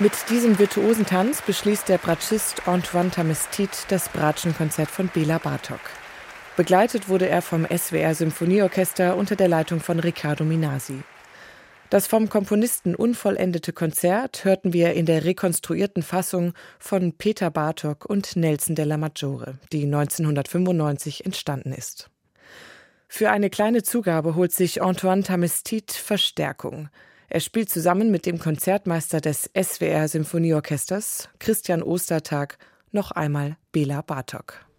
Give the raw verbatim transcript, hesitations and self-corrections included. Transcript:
Mit diesem virtuosen Tanz beschließt der Bratschist Antoine Tamestit das Bratschenkonzert von Béla Bartók. Begleitet wurde er vom S W R-Symphonieorchester unter der Leitung von Riccardo Minasi. Das vom Komponisten unvollendete Konzert hörten wir in der rekonstruierten Fassung von Peter Bartók und Nelson Della Maggiore, die neunzehnhundertfünfundneunzig entstanden ist. Für eine kleine Zugabe holt sich Antoine Tamestit Verstärkung. Er spielt zusammen mit dem Konzertmeister des S W R-Symphonieorchesters, Christian Ostertag, noch einmal Béla Bartók.